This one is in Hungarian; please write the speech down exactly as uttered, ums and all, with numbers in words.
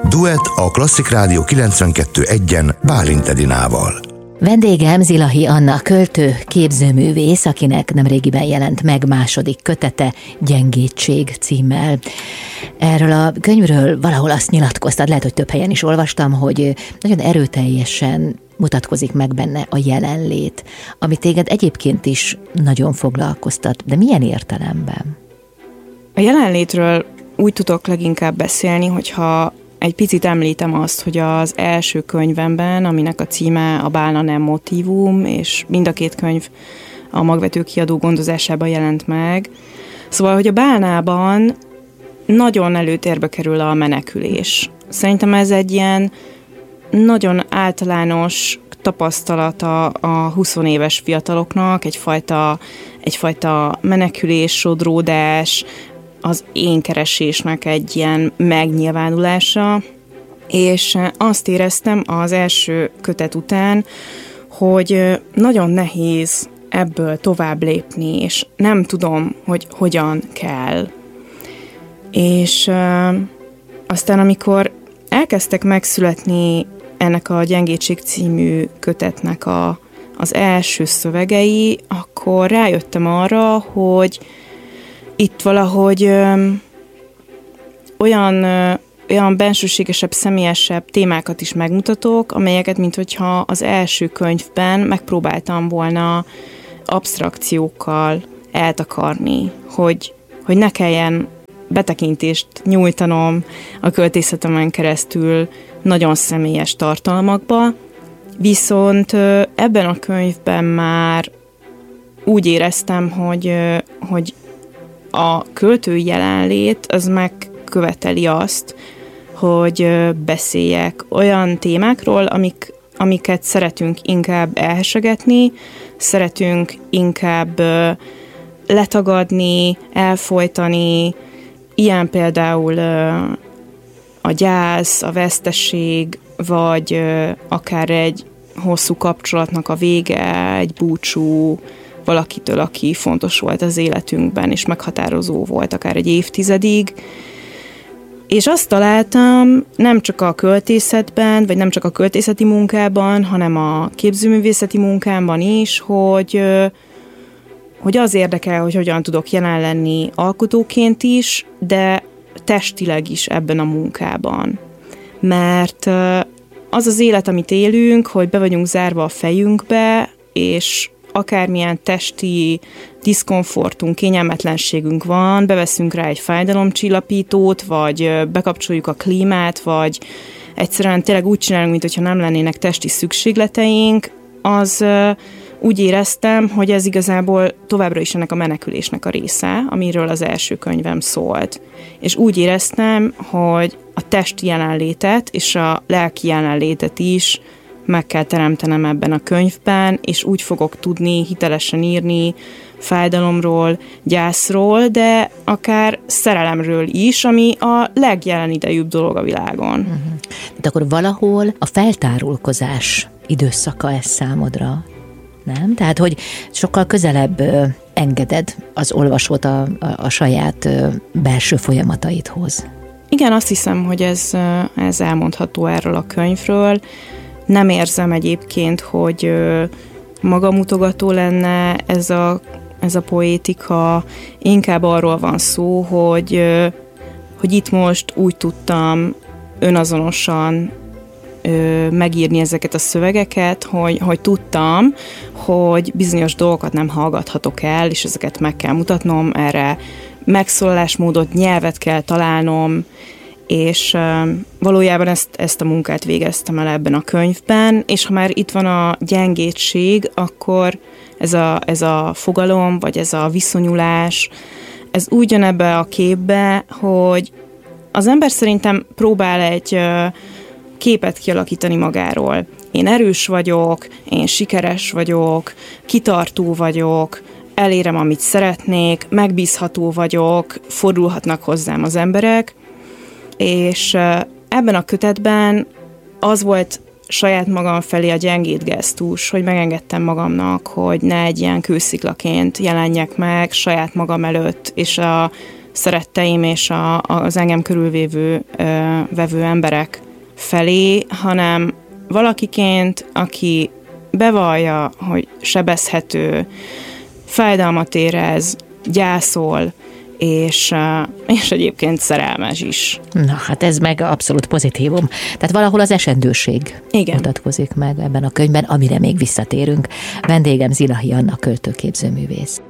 Duett a Klasszik Rádió kilencvenkettő egyen Bálint Edinával. Vendégem Zilahi Anna, költő, képzőművész, akinek nemrégiben jelent meg második kötete Gyengétség címmel. Erről a könyvről valahol azt nyilatkoztad, lehet, hogy több helyen is olvastam, hogy nagyon erőteljesen mutatkozik meg benne a jelenlét, ami téged egyébként is nagyon foglalkoztat, de milyen értelemben? A jelenlétről úgy tudok leginkább beszélni, hogyha egy picit említem azt, hogy az első könyvemben, aminek a címe a Bálna nem motívum, és mind a két könyv a Magvető Kiadó gondozásában jelent meg. Szóval, hogy a bálnában nagyon előtérbe kerül a menekülés. Szerintem ez egy ilyen nagyon általános tapasztalata a huszonéves fiataloknak, egyfajta, egyfajta menekülés, sodródás, az énkeresésnek egy ilyen megnyilvánulása, és azt éreztem az első kötet után, hogy nagyon nehéz ebből tovább lépni, és nem tudom, hogy hogyan kell. És aztán, amikor elkezdtek megszületni ennek a Gyengétség című kötetnek a, az első szövegei, akkor rájöttem arra, hogy itt valahogy ö, olyan, ö, olyan bensőségesebb, személyesebb témákat is megmutatok, amelyeket, mint hogyha az első könyvben megpróbáltam volna absztrakciókkal eltakarni, hogy, hogy ne kelljen betekintést nyújtanom a költészetemen keresztül nagyon személyes tartalmakba, viszont ö, ebben a könyvben már úgy éreztem, hogy, ö, hogy a költői jelenlét az megköveteli azt, hogy beszéljek olyan témákról, amik, amiket szeretünk inkább elhesegetni, szeretünk inkább letagadni, elfojtani, ilyen például a gyász, a veszteség, vagy akár egy hosszú kapcsolatnak a vége, egy búcsú, valakitől, aki fontos volt az életünkben, és meghatározó volt akár egy évtizedig. És azt találtam nem csak a költészetben, vagy nem csak a költészeti munkában, hanem a képzőművészeti munkámban is, hogy, hogy az érdekel, hogy hogyan tudok jelen lenni alkotóként is, de testileg is ebben a munkában. Mert az az élet, amit élünk, hogy be vagyunk zárva a fejünkbe, és akármilyen testi diszkomfortunk, kényelmetlenségünk van, beveszünk rá egy fájdalomcsillapítót, vagy bekapcsoljuk a klímát, vagy egyszerűen tényleg úgy csinálunk, mintha nem lennének testi szükségleteink, az úgy éreztem, hogy ez igazából továbbra is ennek a menekülésnek a része, amiről az első könyvem szólt. És úgy éreztem, hogy a testi jelenlétet és a lelki jelenlétet is meg kell teremtenem ebben a könyvben, és úgy fogok tudni hitelesen írni fájdalomról, gyászról, de akár szerelemről is, ami a legjelenidejűbb dolog a világon. Uh-huh. De akkor valahol a feltárulkozás időszaka ez számodra, nem? Tehát, hogy sokkal közelebb ö, engeded az olvasót a, a, a saját ö, belső folyamataidhoz. Igen, azt hiszem, hogy ez, ez elmondható erről a könyvről. Nem érzem egyébként, hogy magamutogató lenne ez a, ez a poétika. Inkább arról van szó, hogy, hogy itt most úgy tudtam önazonosan megírni ezeket a szövegeket, hogy, hogy tudtam, hogy bizonyos dolgokat nem hallgathatok el, és ezeket meg kell mutatnom, erre megszólalásmódot, nyelvet kell találnom, és uh, valójában ezt, ezt a munkát végeztem el ebben a könyvben, és ha már itt van a gyengétség, akkor ez a, ez a fogalom, vagy ez a viszonyulás, ez úgy jön ebbe a képbe, hogy az ember szerintem próbál egy uh, képet kialakítani magáról. Én erős vagyok, én sikeres vagyok, kitartó vagyok, elérem, amit szeretnék, megbízható vagyok, fordulhatnak hozzám az emberek, és ebben a kötetben az volt saját magam felé a gyengéd gesztus, hogy megengedtem magamnak, hogy ne egy ilyen kősziklaként jelenjek meg saját magam előtt, és a szeretteim és a, az engem körülvévő ö, vevő emberek felé, hanem valakiként, aki bevallja, hogy sebezhető, fájdalmat érez, gyászol, és, és egyébként szerelmes is. Na, hát ez meg abszolút pozitívum. Tehát valahol az esendőség Igen. mutatkozik meg ebben a könyvben, amire még visszatérünk. Vendégem Zilahi Anna költő képzőművész.